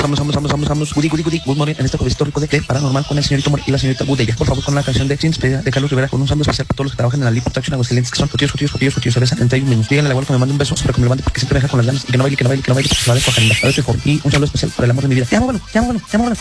Goody, good morning, en este jueves histórico de Paranormal con el señorito Mori y la señorita Budella. Por favor, con la canción de Sin Despedida de Carlos Rivera, con un saludo especial para todos los que trabajan en la Lead Production Aguascalientes, que son jotillos, cerveza, 31 minutos. Díganle al abuelo que me mande un beso, pero que me lo mande porque siempre me deja con las ganas y que no baile, porque se va a descojar. Y un saludo especial para el amor de mi vida. Te amo, bueno.